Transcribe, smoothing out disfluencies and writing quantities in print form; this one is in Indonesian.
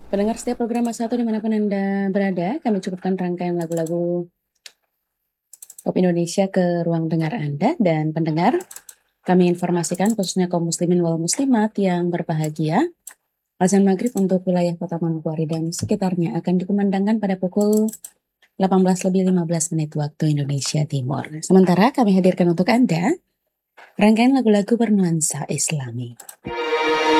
Pendengar setiap program Mas 1 dimanapun Anda berada, kami cukupkan rangkaian lagu-lagu pop Indonesia ke ruang dengar Anda dan pendengar. Kami informasikan khususnya kaum muslimin wal muslimat yang berbahagia, azan maghrib untuk wilayah Kota Manokwari dan sekitarnya akan dikumandangkan pada pukul 18:15 waktu Indonesia Timur. Sementara kami hadirkan untuk Anda rangkaian lagu-lagu bernuansa Islami.